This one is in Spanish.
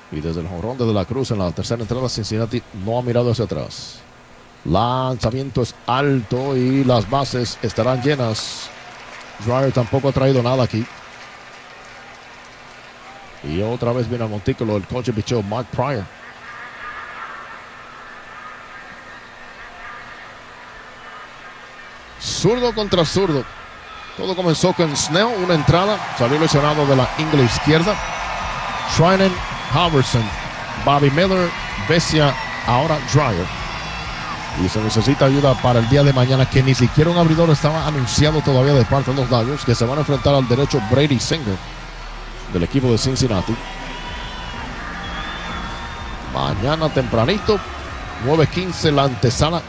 Y desde el jonrón de la Cruz en la tercera entrada, Cincinnati no ha mirado hacia atrás. Lanzamiento es alto y las bases estarán llenas. Dreyer tampoco ha traído nada aquí. Y otra vez viene al montículo el coach de picheo Mark Prior. Zurdo contra zurdo. Todo comenzó con Snell, una entrada. Salió lesionado de la ingle izquierda. Treinen, Halverson, Bobby Miller, Vesia, ahora Dreyer. Y se necesita ayuda para el día de mañana, que ni siquiera un abridor estaba anunciado todavía de parte de los Dodgers, que se van a enfrentar al derecho Brady Singer del equipo de Cincinnati. Mañana tempranito, 9:15, la antesala